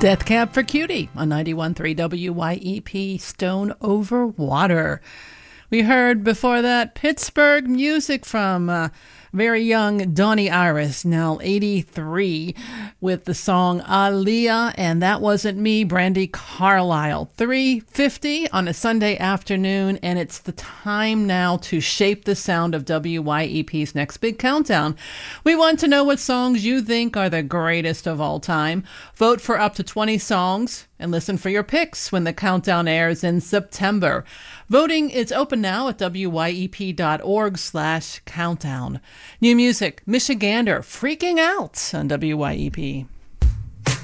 Death Cab for Cutie on 91.3 WYEP, Stone Over Water. We heard before that Pittsburgh music from very young Donnie Iris, now 83, with the song Aaliyah, and That Wasn't Me, Brandi Carlile. 3:50 on a Sunday afternoon, and it's the time now to shape the sound of WYEP's next big countdown. We want to know what songs you think are the greatest of all time. Vote for up to 20 songs and listen for your picks when the countdown airs in September. Voting is open now at wyep.org/countdown. New music, Michigander, Freaking Out on WYEP.